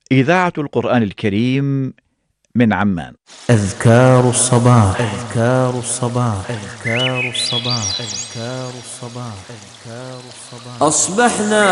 إذاعة القرآن الكريم من عمان. أذكار الصباح، أذكار الصباح، أذكار الصباح، أذكار الصباح، أذكار الصباح. أصبحنا